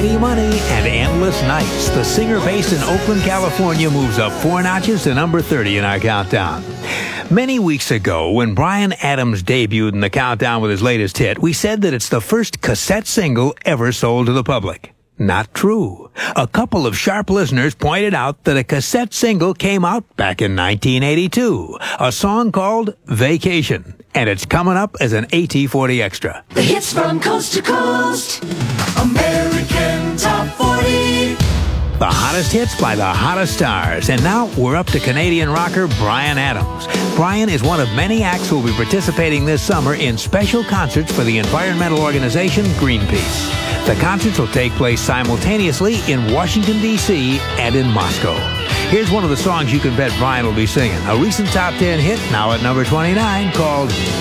Mighty Money and Endless Nights. The singer based in Oakland, California moves up 4 notches to number 30 in our countdown. Many weeks ago, when Bryan Adams debuted in the countdown with his latest hit, we said that it's the first cassette single ever sold to the public. Not true. A couple of sharp listeners pointed out that a cassette single came out back in 1982, a song called Vacation, and it's coming up as an AT40 Extra. The hits from coast to coast, American Top 40. The hottest hits by the hottest stars. And now we're up to Canadian rocker Bryan Adams. Bryan is one of many acts who will be participating this summer in special concerts for the environmental organization Greenpeace. The concerts will take place simultaneously in Washington, D.C. and in Moscow. Here's one of the songs you can bet Bryan will be singing. A recent top 10 hit, now at number 29, called